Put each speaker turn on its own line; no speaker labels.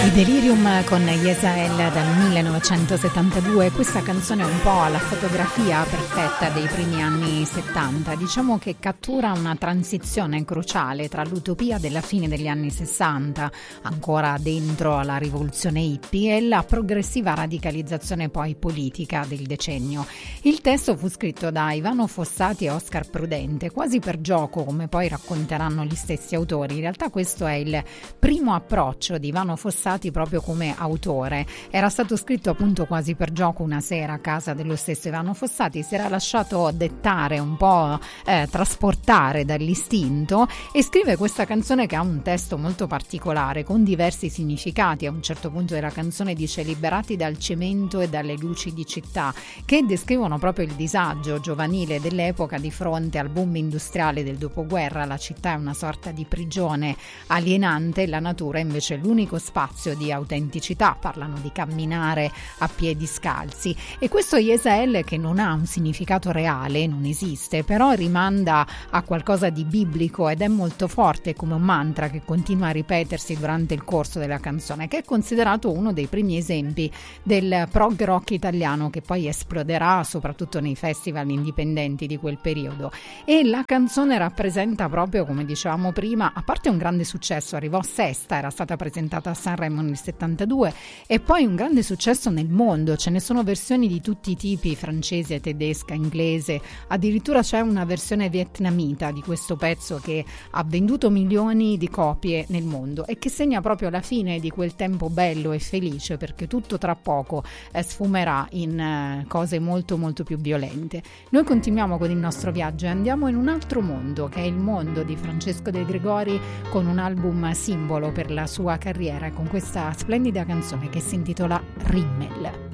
I Delirium con Yesael dal 1972. Questa canzone è un po' la fotografia perfetta dei primi anni 70. Diciamo che cattura una transizione cruciale tra l'utopia della fine degli anni 60, ancora dentro la rivoluzione hippie, e la progressiva radicalizzazione poi politica del decennio. Il testo fu scritto da Ivano Fossati e Oscar Prudente, quasi per gioco, come poi racconteranno gli stessi autori. In realtà questo è il primo approccio di Ivano Fossati proprio come autore. Era stato scritto appunto quasi per gioco una sera a casa dello stesso Ivano Fossati, si era lasciato dettare, un po' trasportare dall'istinto, e scrive questa canzone che ha un testo molto particolare con diversi significati. A un certo punto della canzone dice: liberati dal cemento e dalle luci di città, che descrivono proprio il disagio giovanile dell'epoca di fronte al boom industriale del dopoguerra. La città è una sorta di prigione alienante, la natura invece è l'unico spazio di autenticità. Parlano di camminare a piedi scalzi, e questo Yesael, che non ha un significato reale, non esiste, però rimanda a qualcosa di biblico ed è molto forte come un mantra che continua a ripetersi durante il corso della canzone, che è considerato uno dei primi esempi del prog rock italiano, che poi esploderà soprattutto nei festival indipendenti di quel periodo. E la canzone rappresenta proprio, come dicevamo prima, a parte un grande successo, arrivò sesta, era stata presentata a Sanremo nel 72, e poi un grande successo nel mondo. Ce ne sono versioni di tutti i tipi, francese, tedesca, inglese, addirittura c'è una versione vietnamita di questo pezzo che ha venduto milioni di copie nel mondo e che segna proprio la fine di quel tempo bello e felice, perché tutto tra poco sfumerà in cose molto molto più violente. Noi continuiamo con il nostro viaggio e andiamo in un altro mondo, che è il mondo di Francesco De Gregori, con un album simbolo per la sua carriera, con questa splendida canzone che si intitola Rimmel.